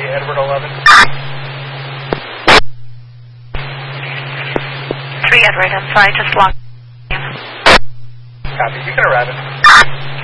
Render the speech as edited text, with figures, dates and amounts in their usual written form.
Edward 11. 3 Edward, I'm sorry, just locked. Copy, you can arrive it.